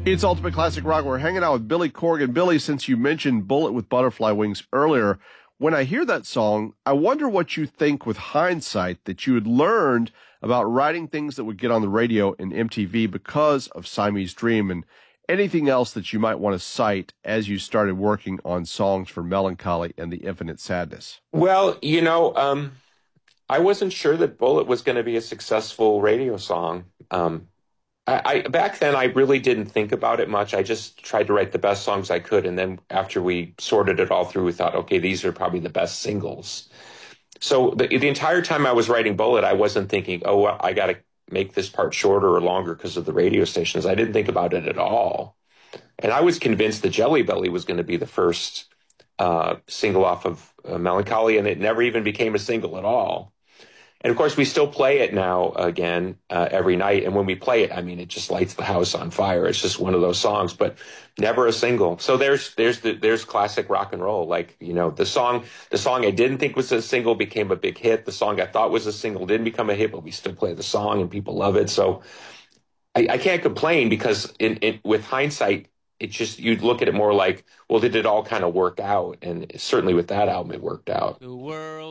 It's Ultimate Classic Rock. We're hanging out with Billy Corgan. Billy, since you mentioned Bullet with Butterfly Wings earlier, when I hear that song, I wonder what you think with hindsight that you had learned about writing things that would get on the radio and MTV because of Siamese Dream, and anything else that you might want to cite as you started working on songs for Melancholy and the Infinite Sadness. Well, I wasn't sure that Bullet was going to be a successful radio song. I back then, I really didn't think about it much. I just tried to write the best songs I could. And then after we sorted it all through, we thought, okay, these are probably the best singles. So the entire time I was writing Bullet, I wasn't thinking, oh, well, I got to make this part shorter or longer because of the radio stations. I didn't think about it at all. And I was convinced that Jelly Belly was going to be the first single off of Melancholy, and it never even became a single at all. And of course, we still play it now again every night. And when we play it, I mean, it just lights the house on fire. It's just one of those songs, but never a single. So there's classic rock and roll. Like, the song I didn't think was a single became a big hit. The song I thought was a single didn't become a hit, but we still play the song and people love it. So I can't complain because with hindsight, it just, you'd look at it more like, well, did it all kind of work out? And certainly with that album, it worked out. The world